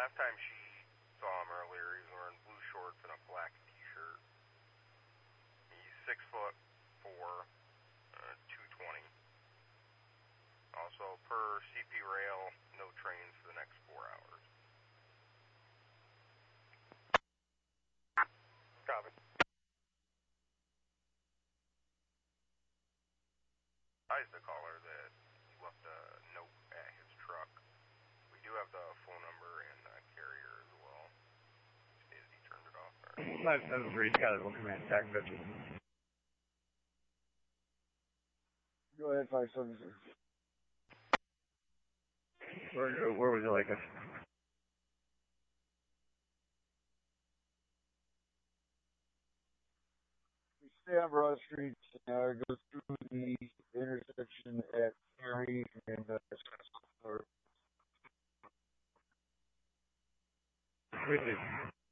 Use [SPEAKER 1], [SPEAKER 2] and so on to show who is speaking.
[SPEAKER 1] last time she saw him earlier, he was wearing blue shorts and a black t-shirt. He's 6'4", 220. Also, per CP Rail, no trains for the next 4 hours. Copy. Advise the caller that he left a note at his truck. We do have the phone number and carrier as well. He stated he turned it off.
[SPEAKER 2] 573 Scottsville Command, attack 50.
[SPEAKER 3] Go ahead, 573.
[SPEAKER 2] Where would you like us?
[SPEAKER 3] We stay on Broad Street, go through the intersection at Cary and
[SPEAKER 2] Really?